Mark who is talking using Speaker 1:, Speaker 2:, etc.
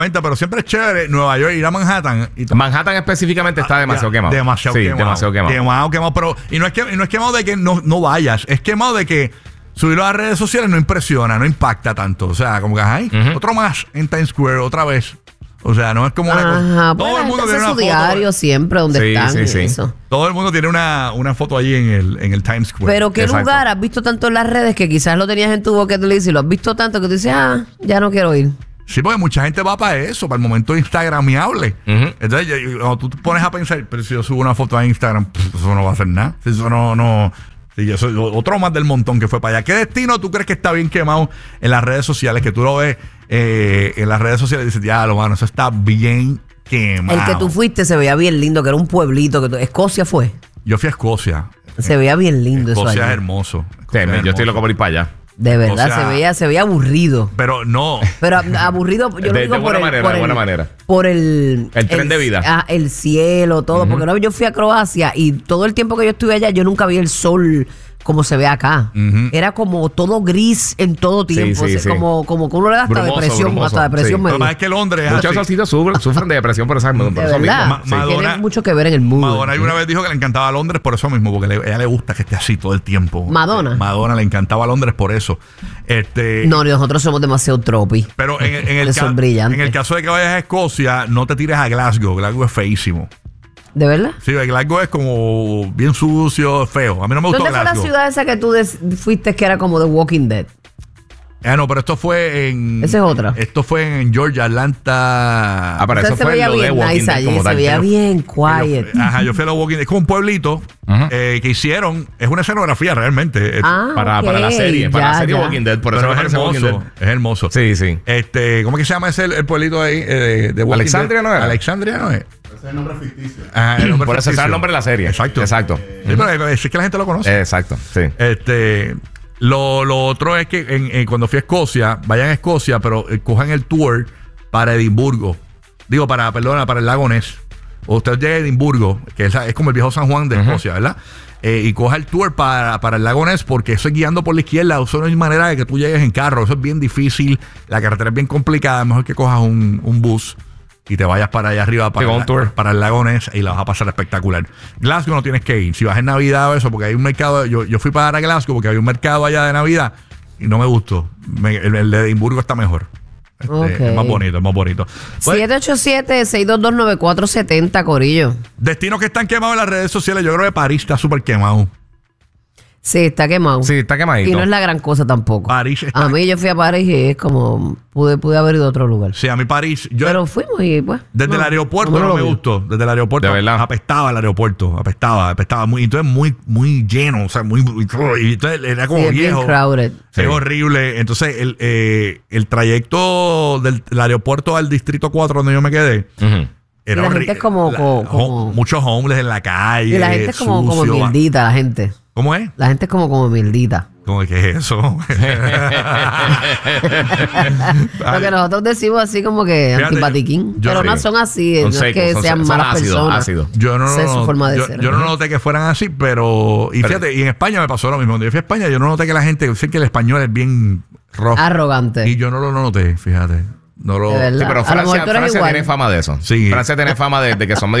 Speaker 1: Pero siempre es chévere Nueva York, ir a Manhattan.
Speaker 2: Manhattan específicamente está demasiado quemado.
Speaker 1: Demasiado quemado. Pero, y no es quemado de que no vayas, es quemado de que subirlo a las redes sociales no impresiona, no impacta tanto. O sea, como que otro más en Times Square, otra vez. O sea, no es como
Speaker 3: todo el mundo tiene una foto diario siempre donde están. Eso.
Speaker 1: Todo el mundo tiene una foto allí en el Times Square.
Speaker 3: Pero ¿qué lugar has visto tanto en las redes que quizás lo tenías en tu bucket list y lo has visto tanto que tú dices, ya no quiero ir?
Speaker 1: Sí, porque mucha gente va para eso, para el momento instagramiable. Entonces, cuando tú te pones a pensar, pero si yo subo una foto a Instagram, eso no va a hacer nada. Eso no. Sí, yo soy otro más del montón que fue para allá. ¿Qué destino tú crees que está bien quemado en las redes sociales? Que tú lo ves en las redes sociales y dices, mano, eso está bien quemado.
Speaker 3: El que tú fuiste se veía bien lindo, que era un pueblito. ¿Escocia fue?
Speaker 1: Yo fui a Escocia.
Speaker 3: Se veía bien lindo eso allá.
Speaker 1: Escocia es hermoso.
Speaker 2: Yo estoy loco por ir para allá.
Speaker 3: De verdad, se veía aburrido.
Speaker 1: Pero no.
Speaker 3: Pero aburrido, yo lo digo
Speaker 2: de buena manera.
Speaker 3: Por el
Speaker 2: tren de vida.
Speaker 3: El cielo, todo. Porque una vez yo fui a Croacia y todo el tiempo que yo estuve allá, yo nunca vi el sol como se ve acá. Era como todo gris en todo tiempo.
Speaker 2: Sí.
Speaker 3: Como que uno le da hasta depresión. Hasta depresión
Speaker 1: me da. Es que Londres
Speaker 2: muchos sitios sufren de depresión por eso mismo.
Speaker 3: Tiene mucho que ver en el mundo.
Speaker 1: Madonna una vez dijo que le encantaba Londres por eso mismo, porque a ella le gusta que esté así todo el tiempo.
Speaker 3: Madonna
Speaker 1: le encantaba Londres por eso.
Speaker 3: No, nosotros somos demasiado tropi.
Speaker 1: Pero en el caso de que vayas a Escocia, no te tires a Glasgow. Glasgow es feísimo.
Speaker 3: ¿De verdad?
Speaker 1: Sí, Glasgow es como bien sucio, feo. A mí no me gustó Glasgow.
Speaker 3: ¿Dónde fue la ciudad esa que tú fuiste que era como The Walking Dead?
Speaker 1: No, pero esto fue en...
Speaker 3: Esa es otra.
Speaker 1: Esto fue en Georgia, Atlanta.
Speaker 2: Pero eso
Speaker 3: se
Speaker 2: fue
Speaker 3: veía
Speaker 2: lo de
Speaker 3: bien
Speaker 2: Walking
Speaker 3: nice
Speaker 2: Dead como
Speaker 3: allí,
Speaker 2: tal.
Speaker 3: se veía bien quiet.
Speaker 1: Yo fui a los Walking Dead. Es como un pueblito que hicieron. Es una escenografía realmente.
Speaker 2: Para la serie. Para la serie Walking Dead. Por eso
Speaker 1: es hermoso. Es hermoso.
Speaker 2: Sí.
Speaker 1: ¿Cómo es que se llama el pueblito ahí de Walking
Speaker 2: Alexandria
Speaker 1: Dead?
Speaker 2: ¿no es?
Speaker 1: Alexandria no es.
Speaker 4: Ese es el nombre ficticio.
Speaker 2: Por eso es el nombre de la serie.
Speaker 1: Exacto.
Speaker 2: Sí,
Speaker 1: pero es que la gente lo conoce.
Speaker 2: Exacto, sí.
Speaker 1: Lo otro es que cuando fui a Escocia, vayan a Escocia, pero cojan el tour para Edimburgo. Para el lago Ness. Usted llega a Edimburgo, que es como el viejo San Juan de Escocia, ¿verdad? Y coja el tour para el lago Ness, porque eso es guiando por la izquierda. Eso no hay manera de que tú llegues en carro. Eso es bien difícil. La carretera es bien complicada. Mejor que cojas un bus y te vayas para allá arriba para el lago Ness y la vas a pasar espectacular. Glasgow no tienes que ir. Si vas en Navidad o eso, porque hay un mercado. Yo fui para Glasgow porque había un mercado allá de Navidad y no me gustó. El de Edimburgo está mejor. Es más bonito.
Speaker 3: 787-622-9470, corillo.
Speaker 1: Destinos que están quemados en las redes sociales. Yo creo que París está súper quemado.
Speaker 3: Sí, está quemado.
Speaker 2: Sí, está quemadito.
Speaker 3: Y no es la gran cosa tampoco.
Speaker 1: París está...
Speaker 3: A mí yo fui a París y es como... Pude haber ido a otro lugar.
Speaker 1: Sí, a mí París...
Speaker 3: Pero fuimos y pues...
Speaker 1: Desde el aeropuerto no me gustó. Desde el aeropuerto...
Speaker 2: De verdad.
Speaker 1: Apestaba el aeropuerto. Apestaba muy... Entonces muy lleno. O sea, muy... Y entonces era como viejo.
Speaker 3: Bien crowded.
Speaker 1: Es horrible. Entonces el trayecto del aeropuerto al Distrito 4 donde yo me quedé...
Speaker 3: Era la gente es como...
Speaker 1: Muchos homeless en la calle.
Speaker 3: Y la gente es como mierdita, la gente.
Speaker 1: ¿Cómo es?
Speaker 3: La gente es como mierdita.
Speaker 1: ¿Cómo es que es eso?
Speaker 3: Lo que nosotros decimos así como que antipatiquín. Pero no son así. No es que sean malas personas.
Speaker 1: Yo no
Speaker 3: sé su forma de ser.
Speaker 1: Yo no noté que fueran así, pero... Y fíjate, y en España me pasó lo mismo. Cuando yo fui a España, yo no noté que la gente... Sé que el español es bien rough.
Speaker 3: Arrogante.
Speaker 1: Y yo no lo noté, fíjate.
Speaker 2: Sí, pero Francia tiene fama de eso.
Speaker 1: Sí.
Speaker 2: Francia tiene fama de que son